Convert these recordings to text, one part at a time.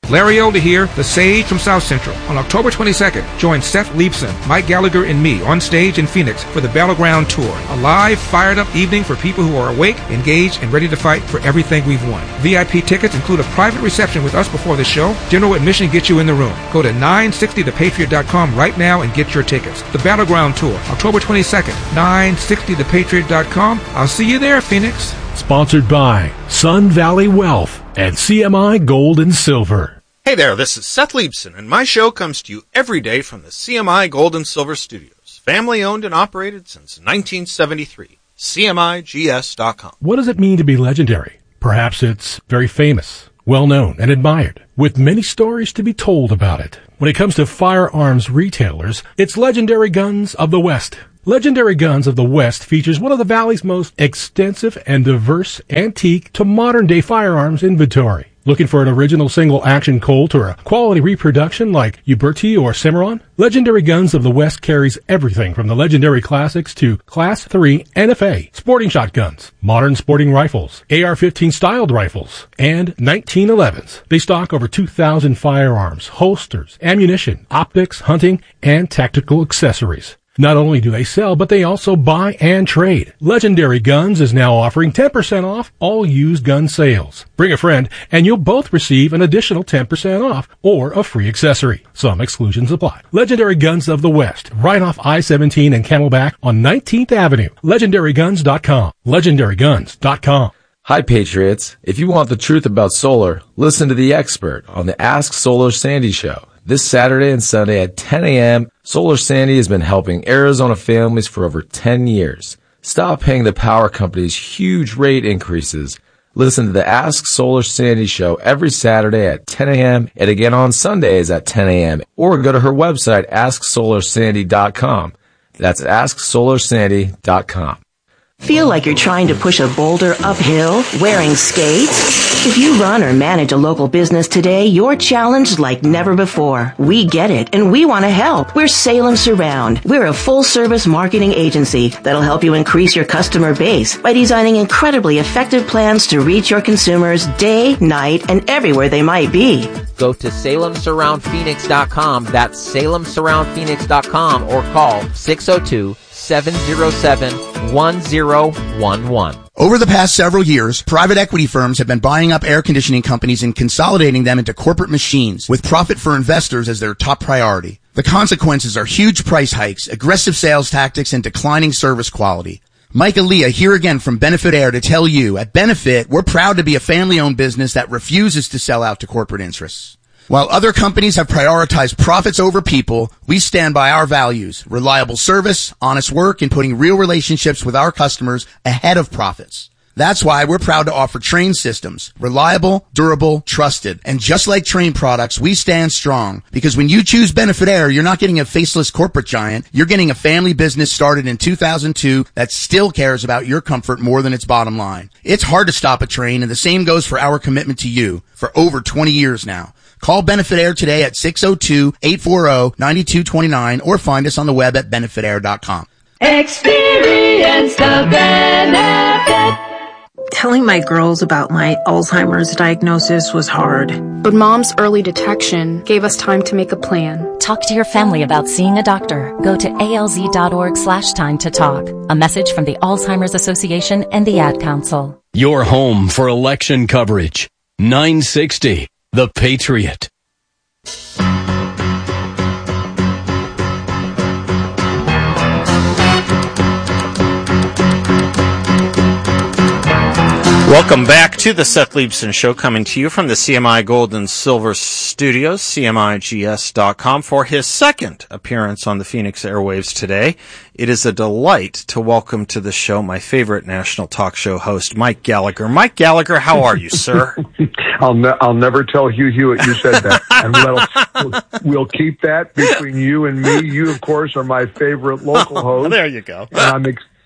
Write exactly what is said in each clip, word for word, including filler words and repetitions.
Larry Elder here, the Sage from South Central. On October twenty-second, join Seth Leibson, Mike Gallagher, and me on stage in Phoenix for the Battleground Tour. A live, fired-up evening for people who are awake, engaged, and ready to fight for everything we've won. V I P tickets include a private reception with us before the show. General admission gets you in the room. Go to nine sixty the patriot dot com right now and get your tickets. The Battleground Tour, October twenty-second, nine sixty the patriot dot com. I'll see you there, Phoenix. Sponsored by Sun Valley Wealth and C M I Gold and Silver. Hey there, this is Seth Leibson, and my show comes to you every day from the C M I Gold and Silver Studios. Family owned and operated since nineteen seventy-three. C M I G S dot com. What does it mean to be legendary? Perhaps it's very famous, well-known, and admired, with many stories to be told about it. When it comes to firearms retailers, it's Legendary Guns of the West. Legendary Guns of the West features one of the Valley's most extensive and diverse antique to modern-day firearms inventory. Looking for an original single-action Colt or a quality reproduction like Uberti or Cimarron? Legendary Guns of the West carries everything from the legendary classics to Class three N F A, sporting shotguns, modern sporting rifles, A R fifteen styled rifles, and nineteen elevens. They stock over two thousand firearms, holsters, ammunition, optics, hunting, and tactical accessories. Not only do they sell, but they also buy and trade. Legendary Guns is now offering ten percent off all used gun sales. Bring a friend, and you'll both receive an additional ten percent off or a free accessory. Some exclusions apply. Legendary Guns of the West, right off I seventeen and Camelback on nineteenth Avenue. Legendary Guns dot com. Legendary Guns dot com. Hi, Patriots. If you want the truth about solar, listen to the expert on the Ask Solar Sandy show. This Saturday and Sunday at ten a.m., Solar Sandy has been helping Arizona families for over ten years. Stop paying the power companies huge rate increases. Listen to the Ask Solar Sandy show every Saturday at ten a.m. and again on Sundays at ten a.m. Or go to her website, ask solar sandy dot com. That's ask solar sandy dot com. Feel like you're trying to push a boulder uphill wearing skates? If you run or manage a local business today, you're challenged like never before. We get it, and we want to help. We're Salem Surround. We're a full-service marketing agency that'll help you increase your customer base by designing incredibly effective plans to reach your consumers day, night, and everywhere they might be. Go to salem surround phoenix dot com. That's salem surround phoenix dot com or call six oh two, seven oh seven, one oh one one. Over the past several years, private equity firms have been buying up air conditioning companies and consolidating them into corporate machines with profit for investors as their top priority. The consequences are huge price hikes, aggressive sales tactics, and declining service quality. Mike Aaliyah here again from Benefit Air to tell you, at Benefit, we're proud to be a family-owned business that refuses to sell out to corporate interests. While other companies have prioritized profits over people, we stand by our values, reliable service, honest work, and putting real relationships with our customers ahead of profits. That's why we're proud to offer Trane systems, reliable, durable, trusted. And just like Trane products, we stand strong, because when you choose Benefit Air, you're not getting a faceless corporate giant. You're getting a family business started in two thousand two that still cares about your comfort more than its bottom line. It's hard to stop a Trane, and the same goes for our commitment to you for over twenty years now. Call Benefit Air today at six oh two, eight four oh, nine two two nine or find us on the web at benefit air dot com. Experience the benefit. Telling my girls about my Alzheimer's diagnosis was hard. But Mom's early detection gave us time to make a plan. Talk to your family about seeing a doctor. Go to alz.org slash time to talk. A message from the Alzheimer's Association and the Ad Council. Your home for election coverage. nine sixty The Patriot. Welcome back to the Seth Leibson Show, coming to you from the C M I Gold and Silver Studios, C M I G S dot com, for his second appearance on the Phoenix airwaves today. It is a delight to welcome to the show my favorite national talk show host, Mike Gallagher. Mike Gallagher, how are you, sir? I'll ne- I'll never tell Hugh Hewitt you said that, and we'll, we'll keep that between you and me. You, of course, are my favorite local host. There you go. And I'm ex-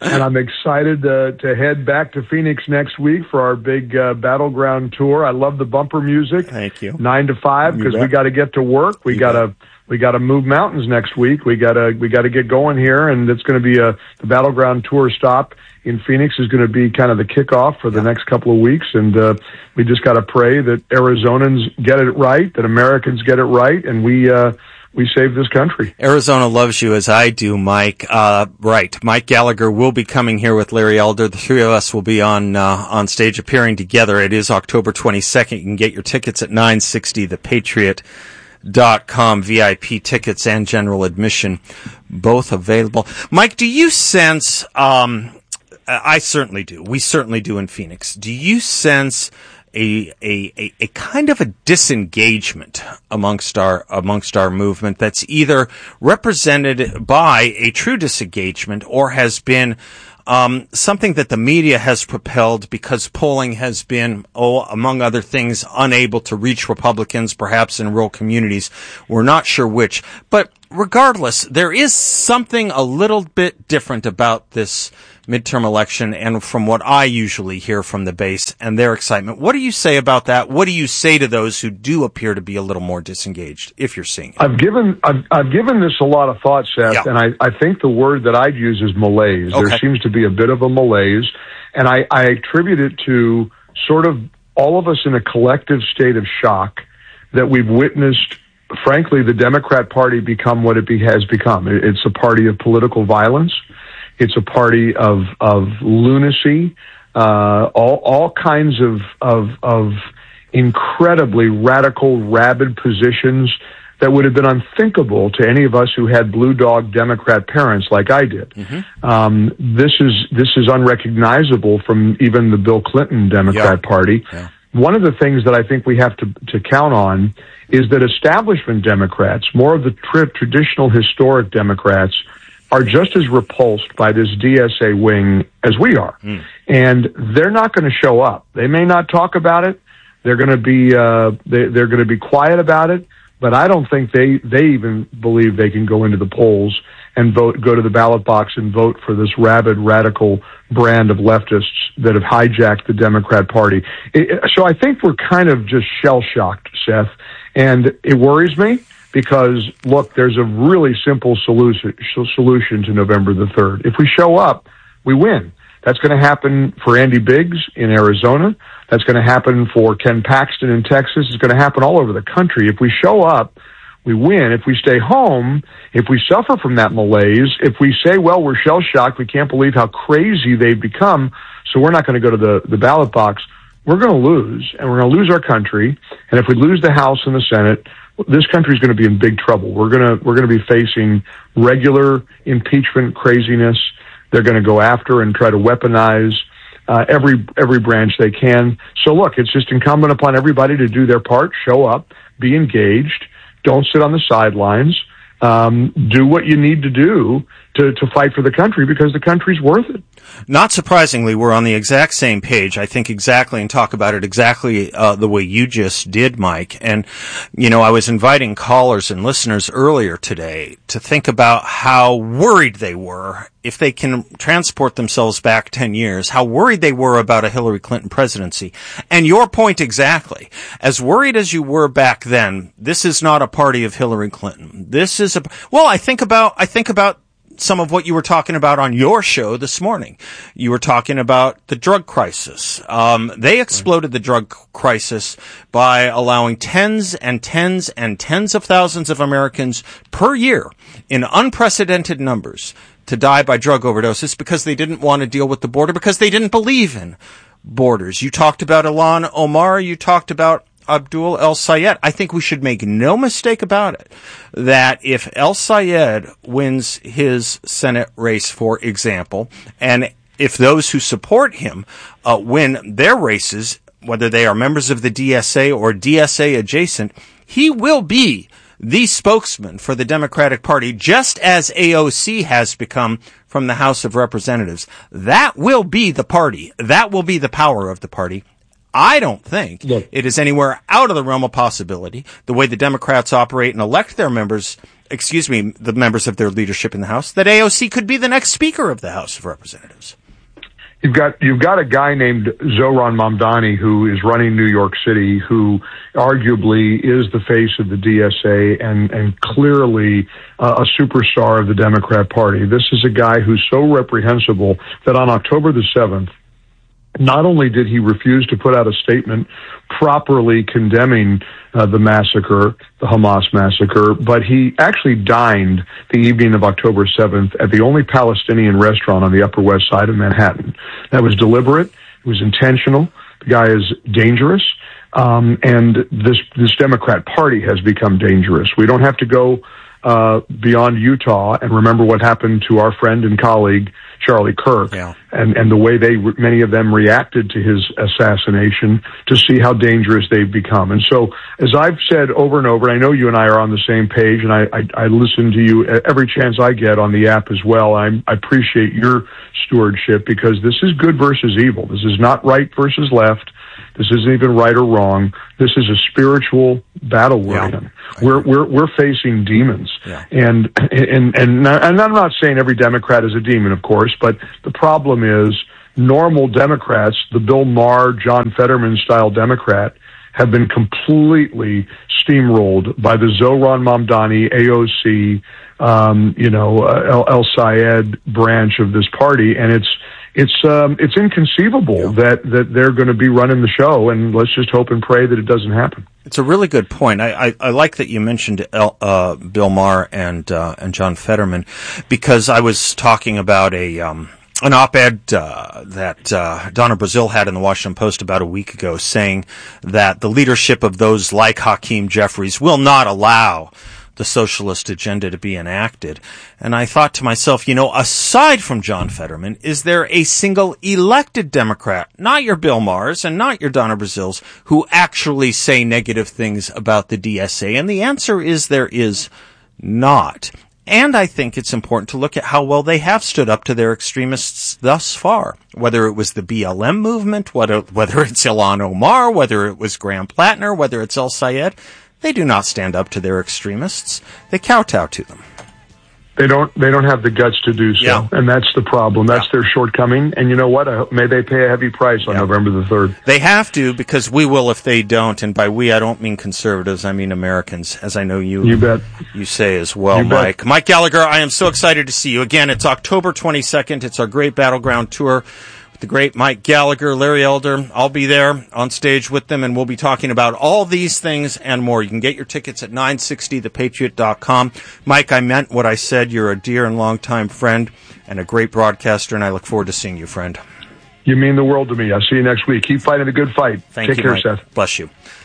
and I'm excited to, to head back to Phoenix next week for our big uh, Battleground tour. I love the bumper music. Thank you. Nine to five, because we got to get to work. We got to we got to move mountains next week. We got to we got to get going here, and it's going to be a the Battleground tour stop in Phoenix is going to be kind of the kickoff for the yeah. next couple of weeks, and uh, we just got to pray that Arizonans get it right, that Americans get it right, and we uh, we save this country. Arizona loves you as I do, Mike. Uh, right, Mike Gallagher will be coming here with Larry Elder. The three of us will be on uh, on stage appearing together. It is October twenty-second. You can get your tickets at nine sixty the patriot dot com, V I P tickets and general admission, both available. Mike, do you sense? Um, I certainly do. We certainly do in Phoenix. Do you sense a, a, a, a kind of a disengagement amongst our, amongst our movement that's either represented by a true disengagement or has been, um, something that the media has propelled because polling has been, oh, among other things, unable to reach Republicans, perhaps in rural communities. We're not sure which. But regardless, there is something a little bit different about this midterm election, and from what I usually hear from the base and their excitement. What do you say about that? What do you say to those who do appear to be a little more disengaged, if you're seeing it? I've given I've, I've given this a lot of thought, Seth, yeah. and I, I think the word that I'd use is malaise. Okay. There seems to be a bit of a malaise, and I, I attribute it to sort of all of us in a collective state of shock that we've witnessed, frankly, the Democrat Party become what it be, has become. It's a party of political violence. It's a party of of lunacy, uh, all all kinds of of of incredibly radical, rabid positions that would have been unthinkable to any of us who had blue dog Democrat parents like I did. Mm-hmm. Um, this is this is unrecognizable from even the Bill Clinton Democrat yeah. Party. Yeah. One of the things that I think we have to to count on is that establishment Democrats, more of the tra- traditional historic Democrats, are just as repulsed by this D S A wing as we are. Mm. And they're not going to show up. They may not talk about it. They're going to be, uh, they, they're going to be quiet about it, but I don't think they, they even believe they can go into the polls and vote, go to the ballot box and vote for this rabid, radical brand of leftists that have hijacked the Democrat Party. It, so I think we're kind of just shell-shocked, Seth, and it worries me. Because, look, there's a really simple solution solution to November the third. If we show up, we win. That's going to happen for Andy Biggs in Arizona. That's going to happen for Ken Paxton in Texas. It's going to happen all over the country. If we show up, we win. If we stay home, if we suffer from that malaise, if we say, well, we're shell-shocked, we can't believe how crazy they've become, so we're not going to go to the, the ballot box, we're going to lose, and we're going to lose our country. And if we lose the House and the Senate, this country is going to be in big trouble. We're going to we're going to be facing regular impeachment craziness. They're going to go after and try to weaponize uh, every every branch they can. So look, it's just incumbent upon everybody to do their part, show up, be engaged, don't sit on the sidelines, um, do what you need to do to to fight for the country, because the country's worth it. Not surprisingly, we're on the exact same page, I think, exactly, and talk about it exactly uh, the way you just did, Mike. And, you know, I was inviting callers and listeners earlier today to think about how worried they were, if they can transport themselves back ten years, how worried they were about a Hillary Clinton presidency. And your point exactly. As worried as you were back then, this is not a party of Hillary Clinton. This is a, well, I think about, I think about some of what you were talking about on your show this morning. You were talking about the drug crisis. Um, they exploded the drug crisis by allowing tens and tens and tens of thousands of Americans per year in unprecedented numbers to die by drug overdoses because they didn't want to deal with the border, because they didn't believe in borders. You talked about Ilhan Omar. You talked about Abdul El-Sayed. I think we should make no mistake about it that if El-Sayed wins his Senate race, for example, and if those who support him uh, win their races, whether they are members of the D S A or D S A adjacent, he will be the spokesman for the Democratic Party, just as A O C has become from the House of Representatives. That will be the party. That will be the power of the party. I don't think Look. it is anywhere out of the realm of possibility, the way the Democrats operate and elect their members excuse me, the members of their leadership in the House, that A O C could be the next Speaker of the House of Representatives. You've got you've got a guy named Zohran Mamdani who is running New York City, who arguably is the face of the D S A and and clearly uh, a superstar of the Democrat Party. This is a guy who's so reprehensible that on October the seventh, not only did he refuse to put out a statement properly condemning uh, the massacre, the Hamas massacre, but he actually dined the evening of October seventh at the only Palestinian restaurant on the Upper West Side of Manhattan. That was deliberate. It was intentional. The guy is dangerous. Um, and this, this Democrat Party has become dangerous. We don't have to go uh, beyond Utah and remember what happened to our friend and colleague, Charlie Kirk, yeah. and, and the way they, many of them reacted to his assassination to see how dangerous they've become. And so, as I've said over and over, and I know you and I are on the same page, and I, I, I listen to you every chance I get on the app as well. I, I appreciate your stewardship because this is good versus evil. This is not right versus left. This isn't even right or wrong. This is a spiritual battle we're yeah. in. We're we're we're facing demons, yeah. and and and and I'm not saying every Democrat is a demon, of course, but the problem is normal Democrats, the Bill Maher, John Fetterman style Democrat, have been completely steamrolled by the Zohran Mamdani, A O C, um, you know, uh, El, El Sayed branch of this party, and it's. It's um, it's inconceivable yeah. that, that they're going to be running the show, and let's just hope and pray that it doesn't happen. It's a really good point. I, I, I like that you mentioned El, uh, Bill Maher and uh, and John Fetterman, because I was talking about a um, an op-ed uh, that uh, Donna Brazil had in the Washington Post about a week ago, saying that the leadership of those like Hakeem Jeffries will not allow the socialist agenda to be enacted. And I thought to myself, you know, aside from John Fetterman, is there a single elected Democrat, not your Bill Mahers and not your Donna Brazils, who actually say negative things about the D S A? And the answer is there is not. And I think it's important to look at how well they have stood up to their extremists thus far, whether it was the B L M movement, whether, whether it's Ilhan Omar, whether it was Graham Plattner, whether it's El Sayed. They do not stand up to their extremists. They kowtow to them. They don't. They don't have the guts to do so, yeah. and that's the problem. That's yeah. their shortcoming. And you know what? I hope, may they pay a heavy price on yeah. November the third. They have to, because we will if they don't. And by we, I don't mean conservatives. I mean Americans, as I know you. You bet. You say as well, you Mike. Bet. Mike Gallagher, I am so excited to see you again. It's October twenty-second. It's our great Battleground tour. The great Mike Gallagher, Larry Elder. I'll be there on stage with them, and we'll be talking about all these things and more. You can get your tickets at nine sixty the patriot dot com. Mike, I meant what I said. You're a dear and longtime friend and a great broadcaster, and I look forward to seeing you, friend. You mean the world to me. I'll see you next week. Keep fighting a good fight. Thank Take you, care, Mike. Seth. Bless you.